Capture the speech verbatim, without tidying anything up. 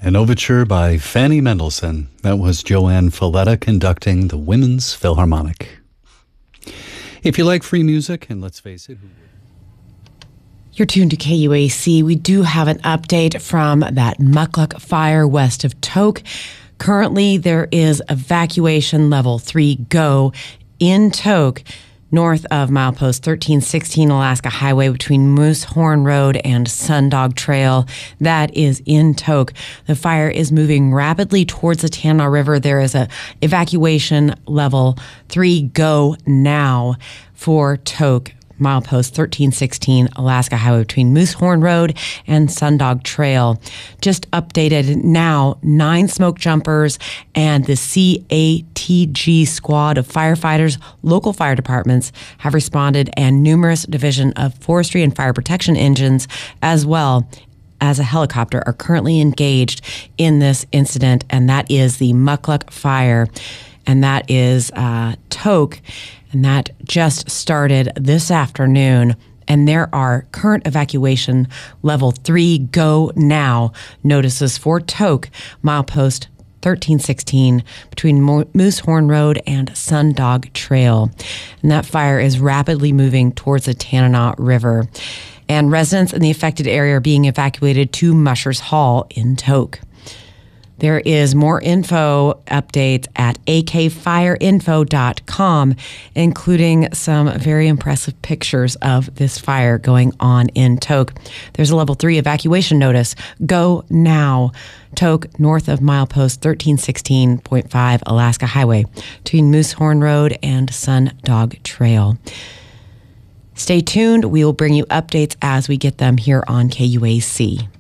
An overture by Fanny Mendelssohn. That was Joanne Falletta conducting the Women's Philharmonic. If you like free music, and let's face it, who would? You're tuned to K U A C. We do have an update from that Mukluk fire west of Tok. Currently, there is evacuation level three go in Tok, north of milepost thirteen sixteen Alaska Highway between Moosehorn Road and Sundog Trail. That is in Tok. The fire is moving rapidly towards the Tanana River. There is a evacuation level three go now for Tok. Milepost thirteen sixteen Alaska Highway between Moosehorn Road and Sundog Trail. Just updated now, nine smoke jumpers and the C A T G squad of firefighters, local fire departments have responded, and numerous Division of Forestry and Fire Protection engines, as well as a helicopter, are currently engaged in this incident, and that is the Mukluk fire, and that is uh, Tok. And that just started this afternoon. And there are current evacuation level three go now notices for Tok, milepost thirteen sixteen between Moosehorn Road and Sundog Trail. And that fire is rapidly moving towards the Tanana River. And residents in the affected area are being evacuated to Mushers Hall in Tok. There is more info updates at a k fire info dot com, including some very impressive pictures of this fire going on in Tok. There's a level three evacuation notice. Go now. Tok, north of milepost thirteen sixteen point five Alaska Highway, between Moosehorn Road and Sundog Trail. Stay tuned. We will bring you updates as we get them here on K U A C.